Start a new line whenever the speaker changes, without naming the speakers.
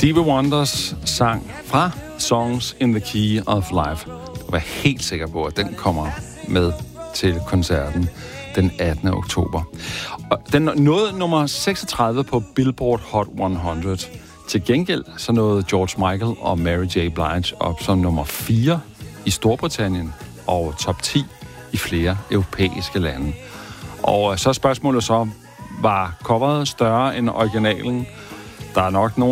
Stevie Wonders sang fra Songs in the Key of Life. Jeg var helt sikker på, at den kommer med til koncerten den 18. oktober. Og den nåede nummer 36 på Billboard Hot 100. Til gengæld så nåede George Michael og Mary J. Blige op som nummer 4 i Storbritannien og top 10 i flere europæiske lande. Og så spørgsmålet så, var coveret større end originalen? Der er nok nogen